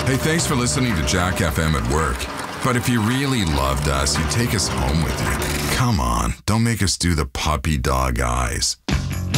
Hey, thanks for listening to Jack FM at work. But if you really loved us, you'd take us home with you. Come on, don't make us do the puppy dog eyes.